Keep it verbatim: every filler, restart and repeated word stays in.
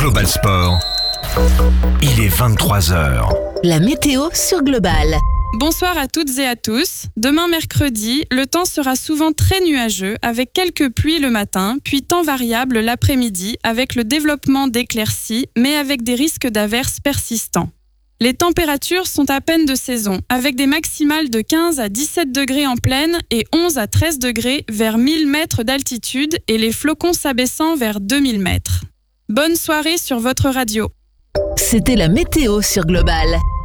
Global Sport, il est vingt-trois heures. La météo sur Global. Bonsoir à toutes et à tous. Demain mercredi, le temps sera souvent très nuageux avec quelques pluies le matin, puis temps variable l'après-midi avec le développement d'éclaircies, mais avec des risques d'averses persistants. Les températures sont à peine de saison, avec des maximales de quinze à dix-sept degrés en plaine et onze à treize degrés vers mille mètres d'altitude et les flocons s'abaissant vers deux mille mètres. Bonne soirée sur votre radio. C'était la météo sur Global.